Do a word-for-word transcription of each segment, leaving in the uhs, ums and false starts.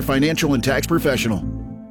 financial and tax professional.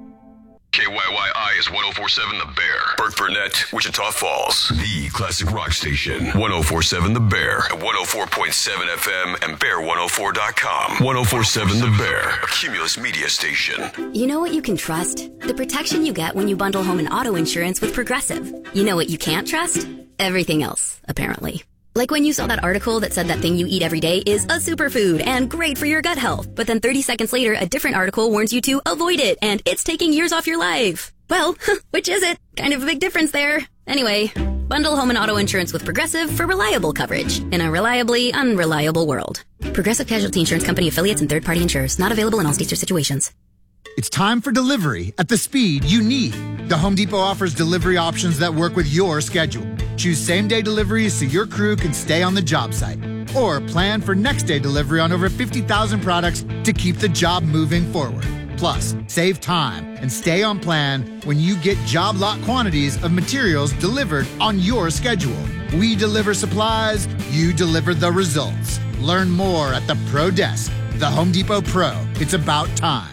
K Y Y I is one oh four point seven The Bear. Burt Burnett, Wichita Falls. The classic rock station. one oh four point seven The Bear. At one oh four point seven F M and bear one oh four dot com. one oh four point seven The Bear. A Cumulus media station. You know what you can trust? The protection you get when you bundle home and auto insurance with Progressive. You know what you can't trust? Everything else, apparently. Like when you saw that article that said that thing you eat every day is a superfood and great for your gut health. But then thirty seconds later, a different article warns you to avoid it and it's taking years off your life. Well, which is it? Kind of a big difference there. Anyway, bundle home and auto insurance with Progressive for reliable coverage in a reliably unreliable world. Progressive Casualty Insurance Company affiliates and third-party insurers. Not available in all states or situations. It's time for delivery at the speed you need. The Home Depot offers delivery options that work with your schedule. Choose same-day deliveries so your crew can stay on the job site. Or plan for next-day delivery on over fifty thousand products to keep the job moving forward. Plus, save time and stay on plan when you get job lot quantities of materials delivered on your schedule. We deliver supplies, you deliver the results. Learn more at the Pro Desk. The Home Depot Pro. It's about time.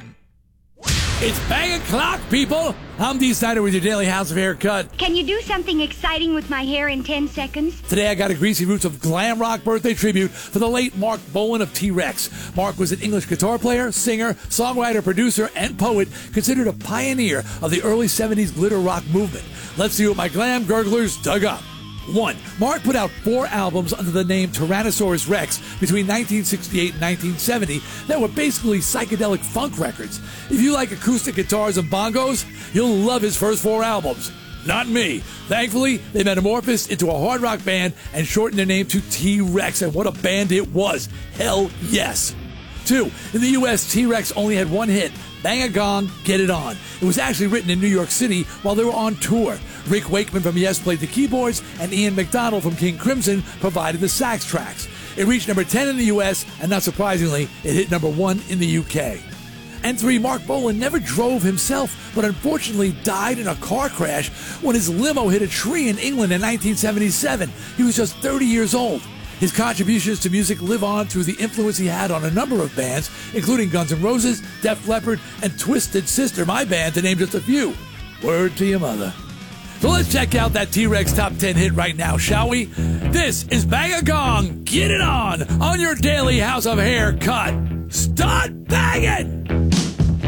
It's bang o'clock, people. I'm Dee Snider with your Daily House of Haircut. Can you do something exciting with my hair in ten seconds? Today I got a Greasy Roots of glam rock birthday tribute for the late Mark Bolan of T-Rex. Mark was an English guitar player, singer, songwriter, producer, and poet, considered a pioneer of the early seventies glitter rock movement. Let's see what my glam gurglers dug up. One, Mark put out four albums under the name Tyrannosaurus Rex between nineteen sixty-eight and nineteen seventy that were basically psychedelic funk records. If you like acoustic guitars and bongos, you'll love his first four albums. Not me. Thankfully, they metamorphosed into a hard rock band and shortened their name to T-Rex, and what a band it was. Hell yes. Two, in the U S, T-Rex only had one hit, Bang a Gong, Get It On. It was actually written in New York City while they were on tour. Rick Wakeman from Yes played the keyboards, and Ian McDonald from King Crimson provided the sax tracks. It reached number ten in the U S, and not surprisingly, it hit number one in the U K. And three, Mark Bolan never drove himself, but unfortunately died in a car crash when his limo hit a tree in England in nineteen seventy-seven. He was just thirty years old. His contributions to music live on through the influence he had on a number of bands, including Guns N' Roses, Def Leppard, and Twisted Sister, my band, to name just a few. Word to your mother. So let's check out that T-Rex Top ten hit right now, shall we? This is Bang a Gong, Get It On, on your Daily House of Haircut. Start banging!